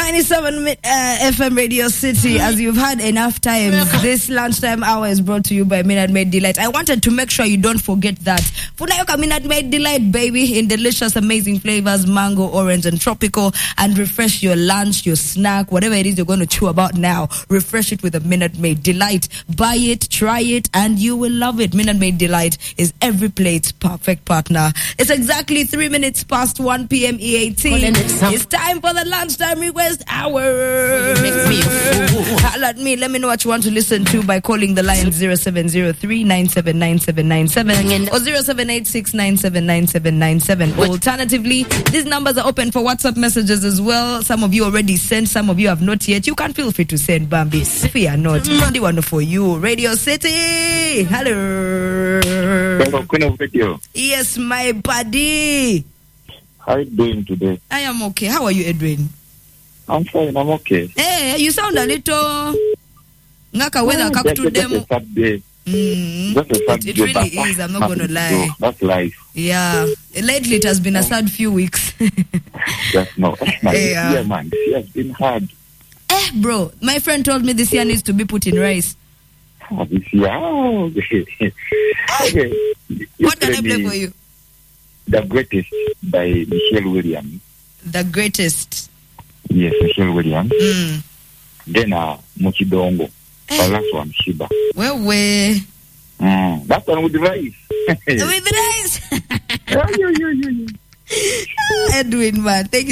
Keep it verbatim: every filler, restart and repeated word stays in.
ninety-seven uh, F M Radio City. As you've had enough times, this lunchtime hour is brought to you by Minute Maid Delight. I wanted to make sure you don't forget that. Funayoka Minute Maid Delight, baby, in delicious, amazing flavors, mango, orange, and tropical, and refresh your lunch, your snack, whatever it is you're going to chew about now. Refresh it with a Minute Maid Delight. Buy it, try it, and you will love it. Minute Maid Delight is every plate's perfect partner. It's exactly three minutes past one p.m. E A T. It's time for the lunchtime request hour. Let me let me know what you want to listen to by calling the line zero seven zero three nine seven nine seven nine seven or zero seven eight six nine seven nine seven nine seven. Alternatively, these numbers are open for WhatsApp messages as well. Some of you already sent, some of you have not yet. You can feel free to send, Bambi. Fear not. Only one for you. Radio City. Hello. Hello, Queen of Radio. Yes, my buddy. How are you doing today? I am okay. How are you, Edwin? I'm fine. I'm okay. Hey, you sound a little ngaka weather kak to them. Just a sad day. Mm. Just a sad It, it day, really but is. I'm not going to lie. So that's life. Yeah. Lately, it has been a sad few weeks. That's no. Hey, yeah. yeah, man. She has been hard. Eh, bro. My friend told me this year needs to be put in rice. Oh, this year. Oh, okay. Okay. What can I play for you? The Greatest by Michelle Williams. The Greatest. Yes, Michelle Williams. Mm. Then uh, Mochidongo. Eh. The last one, Shiba. Well, where? Mm. That one with rice. With rice. Yeah, yeah, yeah, yeah. Edwin, man. Thank you.